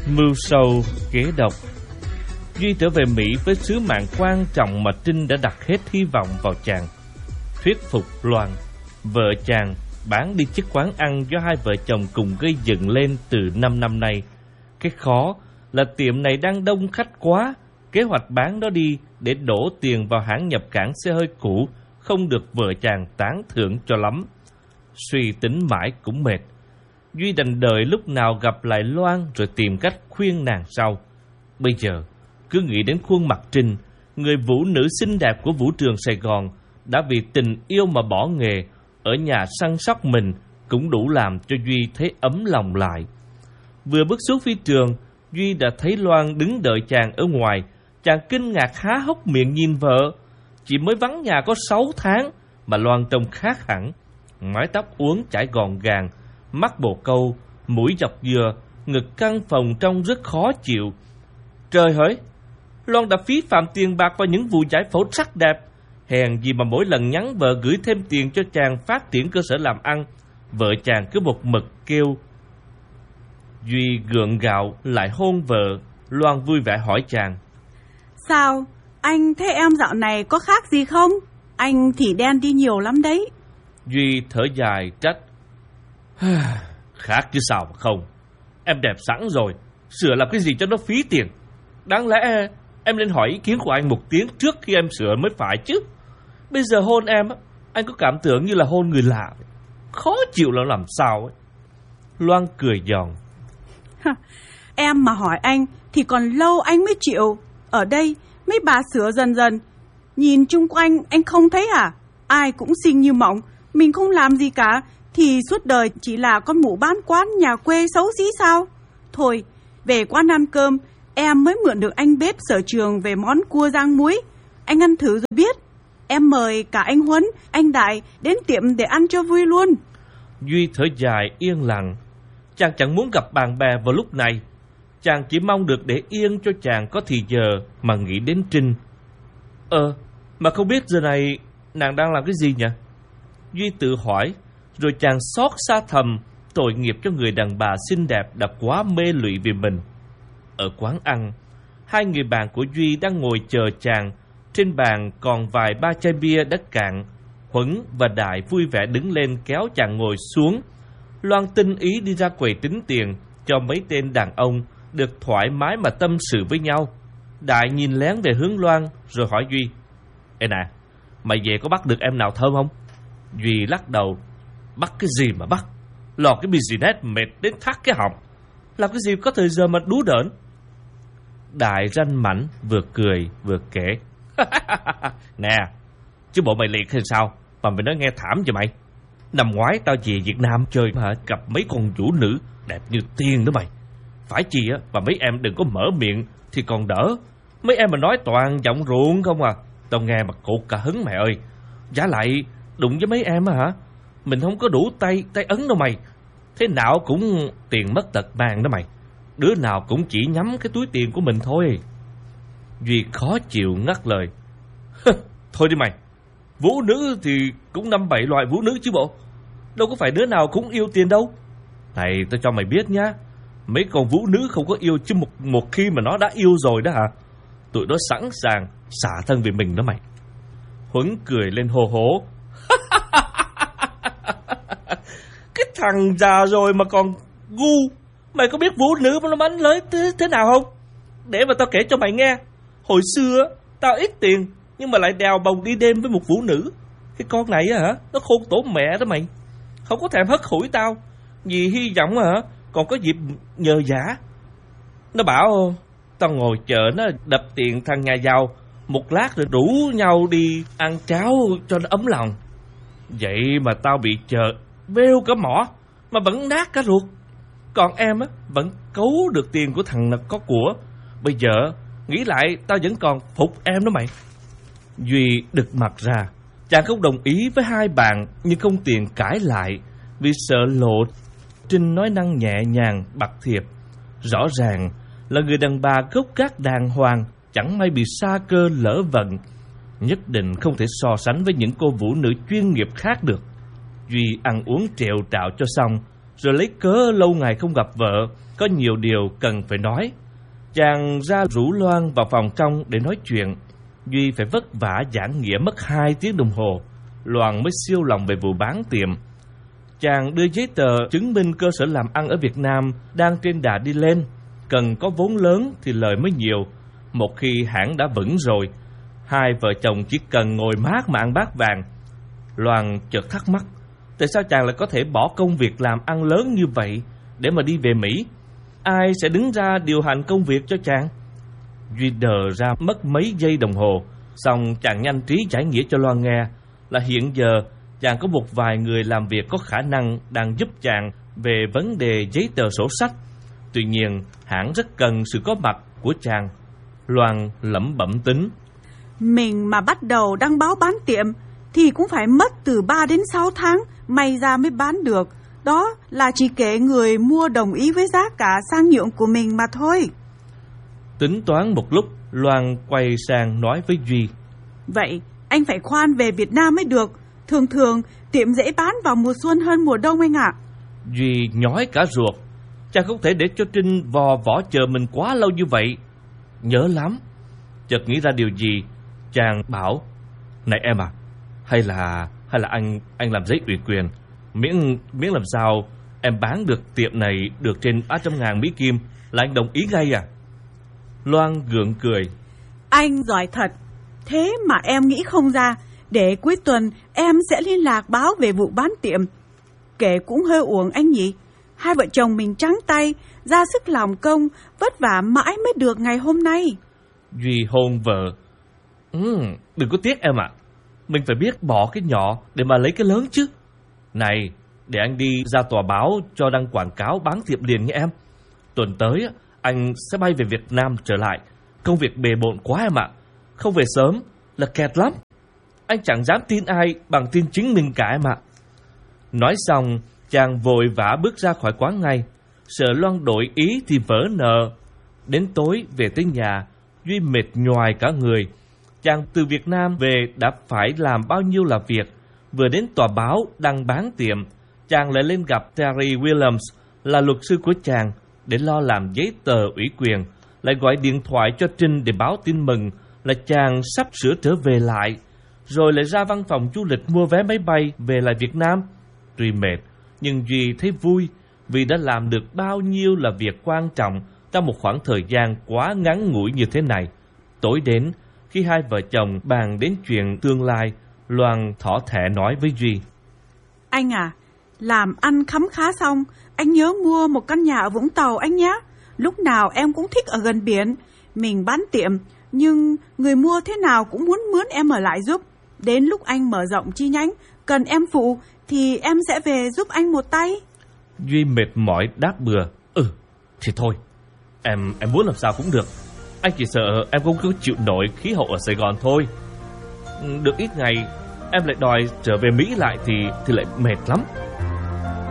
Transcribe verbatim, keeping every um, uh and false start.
Mưu sâu kế độc. Duy trở về Mỹ với sứ mạng quan trọng mà Trinh đã đặt hết hy vọng vào chàng. Thuyết phục Loan, vợ chàng, bán đi chiếc quán ăn do hai vợ chồng cùng gây dựng lên từ năm năm nay. Cái khó là tiệm này đang đông khách quá. Kế hoạch bán nó đi để đổ tiền vào hãng nhập cảng xe hơi cũ không được vợ chàng tán thưởng cho lắm. Suy tính mãi cũng mệt. Duy đành đợi lúc nào gặp lại Loan rồi tìm cách khuyên nàng sau. Bây giờ, cứ nghĩ đến khuôn mặt Trinh, người vũ nữ xinh đẹp của vũ trường Sài Gòn, đã vì tình yêu mà bỏ nghề, ở nhà săn sóc mình, cũng đủ làm cho Duy thấy ấm lòng lại. Vừa bước xuống phi trường, Duy đã thấy Loan đứng đợi chàng ở ngoài. Chàng kinh ngạc há hốc miệng nhìn vợ. Chỉ mới vắng nhà có sáu tháng mà Loan trông khác hẳn. Mái tóc uốn chải gọn gàng, mắt bồ câu, mũi dọc dừa, ngực căng phồng trông rất khó chịu. Trời hỡi, Loan đã phí phạm tiền bạc vào những vụ giải phẫu sắc đẹp. Hèn gì mà mỗi lần nhắn vợ gửi thêm tiền cho chàng phát triển cơ sở làm ăn, vợ chàng cứ một mực kêu. Duy gượng gạo lại hôn vợ. Loan vui vẻ hỏi chàng: Sao, anh thấy em dạo này có khác gì không? Anh thì đen đi nhiều lắm đấy. Duy thở dài trách: Khác chứ sao mà không. Em đẹp sẵn rồi, sửa làm cái gì cho nó phí tiền. Đáng lẽ em nên hỏi ý kiến của anh một tiếng trước khi em sửa mới phải chứ. Bây giờ hôn em, anh có cảm tưởng như là hôn người lạ, khó chịu là làm sao ấy. Loan cười giòn: Em mà hỏi anh thì còn lâu anh mới chịu. Ở đây mấy bà sửa dần dần. Nhìn chung quanh anh không thấy à? Ai cũng xinh như mộng. Mình không làm gì cả thì suốt đời chỉ là con mụ bán quán nhà quê xấu xí sao? Thôi, về quán ăn cơm, em mới mượn được anh bếp sở trường về món cua rang muối. Anh ăn thử rồi biết. Em mời cả anh Huấn, anh Đại đến tiệm để ăn cho vui luôn. Duy thở dài yên lặng. Chàng chẳng muốn gặp bạn bè vào lúc này. Chàng chỉ mong được để yên cho chàng có thì giờ mà nghĩ đến Trinh. Ờ, mà không biết giờ này nàng đang làm cái gì nhỉ? Duy tự hỏi, rồi chàng xót xa thầm tội nghiệp cho người đàn bà xinh đẹp đã quá mê lụy vì mình. Ở quán ăn, hai người bạn của Duy đang ngồi chờ chàng. Trên bàn còn vài ba chai bia đã cạn. Huấn và Đại vui vẻ đứng lên kéo chàng ngồi xuống. Loan tinh ý đi ra quầy tính tiền cho mấy tên đàn ông được thoải mái mà tâm sự với nhau. Đại nhìn lén về hướng Loan rồi hỏi Duy: Ê nè, mày về có bắt được em nào thơm không? Duy lắc đầu: Bắt cái gì mà bắt? Lọt cái business mệt đến thắt cái họng. Làm cái gì có thời giờ mà đú đỡn. Đại ranh mảnh vừa cười vừa kể: Nè, chứ bộ mày liệt hay sao mà mày nói nghe thảm vậy mày? Năm ngoái tao về Việt Nam chơi mà gặp mấy con vũ nữ đẹp như tiên đó mày. Phải chi á mà mấy em đừng có mở miệng thì còn đỡ. Mấy em mà nói toàn giọng ruộng không à, tao nghe mà cột cả hứng mày ơi. Giá lại đụng với mấy em á hả, mình không có đủ tay tay ấn đâu mày. Thế nào cũng tiền mất tật mang đó mày. Đứa nào cũng chỉ nhắm cái túi tiền của mình thôi. Duy khó chịu ngắt lời: Thôi đi mày, vũ nữ thì cũng năm bảy loại vũ nữ chứ bộ. Đâu có phải đứa nào cũng yêu tiền đâu. Này tao cho mày biết nhá, mấy con vũ nữ không có yêu chứ một, một khi mà nó đã yêu rồi đó hả, tụi nó sẵn sàng xả thân vì mình đó mày. Huấn cười lên hô hố: Cái thằng già rồi mà còn ngu. Mày có biết vũ nữ nó bánh lới thế, thế nào không? Để mà tao kể cho mày nghe. Hồi xưa tao ít tiền nhưng mà lại đèo bồng đi đêm với một vũ nữ. Cái con này á hả, nó khôn tổ mẹ đó mày. Không có thèm hất hủi tao vì hy vọng hả còn có dịp nhờ vả. Nó bảo tao ngồi chờ nó đập tiền thằng nhà giàu một lát rồi rủ nhau đi ăn cháo cho nó ấm lòng. Vậy mà tao bị chờ bêu cả mỏ mà vẫn nát cả ruột. Còn em á vẫn cấu được tiền của thằng có của. Bây giờ nghĩ lại tao vẫn còn phục em đó mày. Duy đực mặt ra. Chàng không đồng ý với hai bạn nhưng không tiện cãi lại vì sợ lộ Trinh nói năng nhẹ nhàng bạc thiệp. Rõ ràng là người đàn bà gốc gác đàng hoàng, chẳng may bị sa cơ lỡ vận. Nhất định không thể so sánh với những cô vũ nữ chuyên nghiệp khác được. Duy ăn uống trèo trạo cho xong rồi lấy cớ lâu ngày không gặp vợ, có nhiều điều cần phải nói. Chàng ra rủ Loan vào phòng trong để nói chuyện. Duy phải vất vả giảng nghĩa mất hai tiếng đồng hồ, Loan mới siêu lòng về vụ bán tiệm. Chàng đưa giấy tờ chứng minh cơ sở làm ăn ở Việt Nam đang trên đà đi lên, cần có vốn lớn thì lời mới nhiều. Một khi hãng đã vững rồi, hai vợ chồng chỉ cần ngồi mát mà ăn bát vàng. Loan chợt thắc mắc, tại sao chàng lại có thể bỏ công việc làm ăn lớn như vậy để mà đi về Mỹ? Ai sẽ đứng ra điều hành công việc cho chàng? Duy đờ ra mất mấy giây đồng hồ, xong chàng nhanh trí giải nghĩa cho Loan nghe là hiện giờ chàng có một vài người làm việc có khả năng đang giúp chàng về vấn đề giấy tờ sổ sách. Tuy nhiên, hãng rất cần sự có mặt của chàng. Loan lẩm bẩm tính, mình mà bắt đầu đăng báo bán tiệm thì cũng phải mất từ ba đến sáu tháng may ra mới bán được. Đó là chỉ kể người mua đồng ý với giá cả sang nhượng của mình mà thôi. Tính toán một lúc, Loan quay sang nói với Duy, vậy anh phải khoan về Việt Nam mới được. Thường thường tiệm dễ bán vào mùa xuân hơn mùa đông anh ạ. Duy nhói cả ruột. Chàng không thể để cho Trinh vò võ chờ mình quá lâu như vậy. Nhớ lắm. Chợt nghĩ ra điều gì, chàng bảo, này em à, hay là hay là anh anh làm giấy ủy quyền, miễn miễn làm sao em bán được tiệm này được trên ba trăm ngàn Mỹ Kim là anh đồng ý ngay à? Loan gượng cười, anh giỏi thật. Thế mà em nghĩ không ra. Để cuối tuần em sẽ liên lạc báo về vụ bán tiệm. Kể cũng hơi uổng anh nhỉ. Hai vợ chồng mình trắng tay, ra sức làm công, vất vả mãi mới được ngày hôm nay. Duy hôn vợ. Ừ, đừng có tiếc em ạ. Mình phải biết bỏ cái nhỏ để mà lấy cái lớn chứ. Này, để anh đi ra tòa báo cho đăng quảng cáo bán tiệm liền nha em. Tuần tới anh sẽ bay về Việt Nam trở lại. Công việc bề bộn quá em ạ. Không về sớm là kẹt lắm. Anh chẳng dám tin ai bằng tin chính mình cả em ạ. Nói xong, chàng vội vã bước ra khỏi quán ngay. Sợ Loan đổi ý thì vỡ nợ. Đến tối về tới nhà, Duy mệt nhoài cả người. Chàng từ Việt Nam về đã phải làm bao nhiêu là việc. Vừa đến tòa báo đăng bán tiệm, chàng lại lên gặp Terry Williams là luật sư của chàng để lo làm giấy tờ ủy quyền. Lại gọi điện thoại cho Trinh để báo tin mừng là chàng sắp sửa trở về lại. Rồi lại ra văn phòng du lịch mua vé máy bay về lại Việt Nam. Tuy mệt, nhưng Duy thấy vui vì đã làm được bao nhiêu là việc quan trọng trong một khoảng thời gian quá ngắn ngủi như thế này. Tối đến, khi hai vợ chồng bàn đến chuyện tương lai, Loan thỏ thẻ nói với Duy, anh à, làm ăn khấm khá xong, anh nhớ mua một căn nhà ở Vũng Tàu anh nhé. Lúc nào em cũng thích ở gần biển. Mình bán tiệm, nhưng người mua thế nào cũng muốn mướn em ở lại giúp. Đến lúc anh mở rộng chi nhánh, cần em phụ thì em sẽ về giúp anh một tay. Duy mệt mỏi đáp bừa, Ừ, thì thôi, Em em muốn làm sao cũng được. Anh chỉ sợ em không có chịu nổi khí hậu ở Sài Gòn thôi. Được ít ngày em lại đòi trở về Mỹ lại thì thì lại mệt lắm.